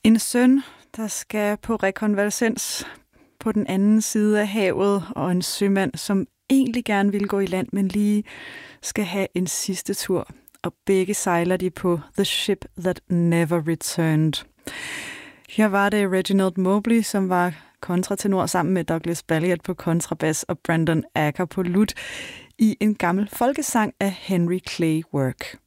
En søn, der skal på rekonvalescens på den anden side af havet, og en sømand, som egentlig gerne vil gå i land, men lige skal have en sidste tur. Og begge sejler de på The Ship That Never Returned. Her var det Reginald Mobley, som var kontratenor sammen med Douglas Balliet på kontrabas og Brandon Acker på lut i en gammel folkesang af Henry Clay Work.